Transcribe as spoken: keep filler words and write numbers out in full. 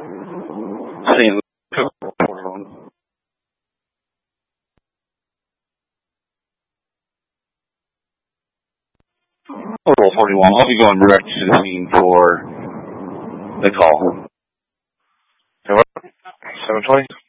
Saint Louis. Roll forty-one. I'll be going direct to the scene for the call. Hello? seven twenty?